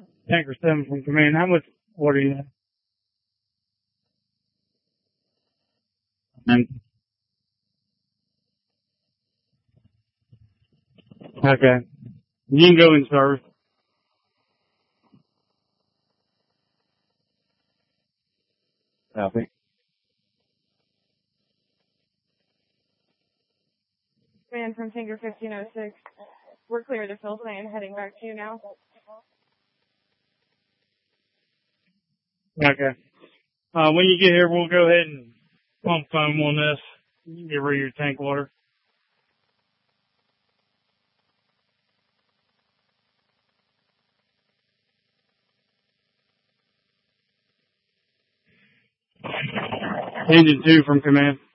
Tanker 7 from command. How much water do you have? Okay. You can go in service. Copy. Man from Tanker 1506. We're clear of the field lane, heading back to you now. Okay. When you get here, we'll go ahead and pump foam on this. You can get rid of your tank water. Engine 2 from command.